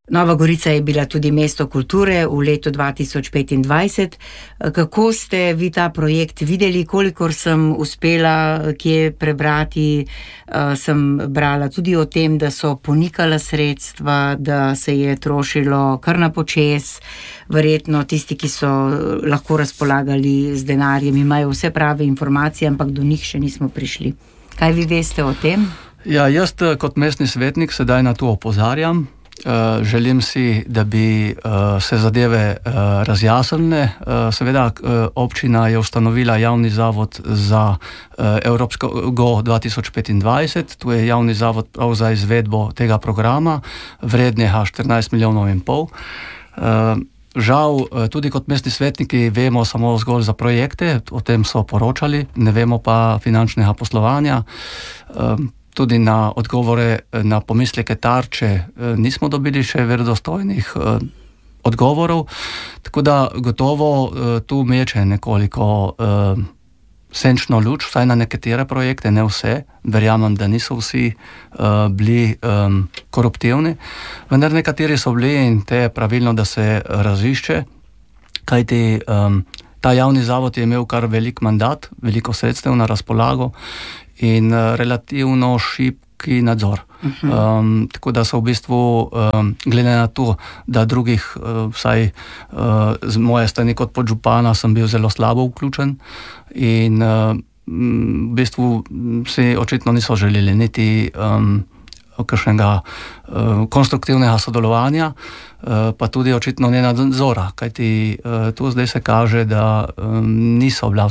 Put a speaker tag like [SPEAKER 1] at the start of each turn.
[SPEAKER 1] Nova Gorica je bila tudi mesto kulture v letu 2025. Kako ste vi ta projekt videli? Kolikor sem uspela kje prebrati, sem brala tudi o tem, da so ponikala sredstva, da se je trošilo kar na počez. Verjetno tisti, ki so lahko razpolagali z denarjem, imajo vse prave informacije, ampak do njih še nismo prišli. Kaj vi veste o tem?
[SPEAKER 2] Ja, jaz kot mestni svetnik sedaj na to opozarjam. Želim si, da bi se zadeve razjasnile. Seveda občina je ustanovila javni zavod za Evropsko Go 2025. Tu je javni zavod prav za izvedbo tega programa, vrednega 14,5 milijonov. Žal, tudi kot mestni svetniki vemo samo zgolj za projekte, o tem so poročali, ne vemo pa finančnega poslovanja. Tudi na odgovore na pomisleke Tarče nismo dobili še verodostojnih odgovorov, tako da gotovo tu meče nekoliko senčno luč, vsaj na nekatere projekte, ne vse. Verjamem, da niso vsi bili koruptivni, vendar nekateri so bili in te je pravilno, da se razišče, kajti ta javni zavod je imel kar velik mandat, veliko sredstev na razpolago in relativno šibki nadzor. Tako da so v bistvu, glede na to, da drugih, vsaj z moje strani kot podžupana, sem bil zelo slabo vključen in v bistvu si očitno niso želeli niti kakšnega konstruktivnega sodelovanja, pa tudi očitno ne nadzora, kajti tu zdaj se kaže, da niso bila